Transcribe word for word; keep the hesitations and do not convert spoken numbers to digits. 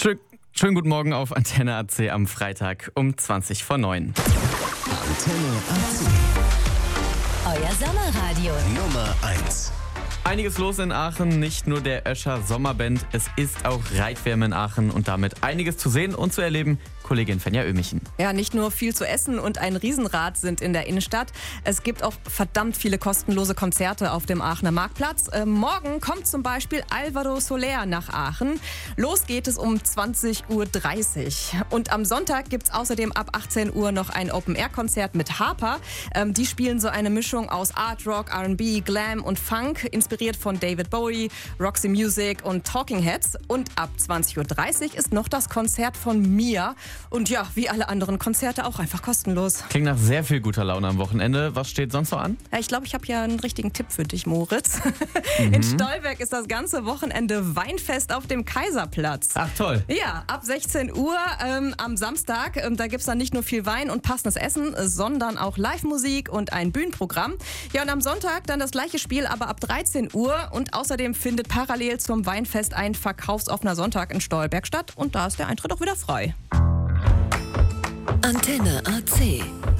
Schön, schönen guten Morgen auf Antenne A C am Freitag um zwanzig vor neun. Antenne A C. Euer Sommerradio. Nummer eins. Einiges los in Aachen, nicht nur der Öscher Sommerband, es ist auch Reitwärme in Aachen und damit einiges zu sehen und zu erleben. Kollegin Fenja Ömichen. Ja, nicht nur viel zu essen und ein Riesenrad sind in der Innenstadt. Es gibt auch verdammt viele kostenlose Konzerte auf dem Aachener Marktplatz. Äh, morgen kommt zum Beispiel Alvaro Soler nach Aachen. Los geht es um zwanzig Uhr dreißig. Und am Sonntag gibt es außerdem ab achtzehn Uhr noch ein Open-Air-Konzert mit Harper. Ähm, die spielen so eine Mischung aus Art Rock, R and B, Glam und Funk, inspiriert von David Bowie, Roxy Music und Talking Heads. Und ab zwanzig Uhr dreißig ist noch das Konzert von Mia. Und ja, wie alle anderen Konzerte auch einfach kostenlos. Klingt nach sehr viel guter Laune am Wochenende. Was steht sonst so an? Ja, ich glaube, ich habe ja einen richtigen Tipp für dich, Moritz. Mhm. In Stolberg ist das ganze Wochenende Weinfest auf dem Kaiserplatz. Ach toll. Ja, ab sechzehn Uhr ähm, am Samstag. Ähm, da gibt es dann nicht nur viel Wein und passendes Essen, sondern auch Live-Musik und ein Bühnenprogramm. Ja, und am Sonntag dann das gleiche Spiel, aber ab dreizehn Uhr. Und außerdem findet parallel zum Weinfest ein verkaufsoffener Sonntag in Stolberg statt. Und da ist der Eintritt auch wieder frei. Antenne A C.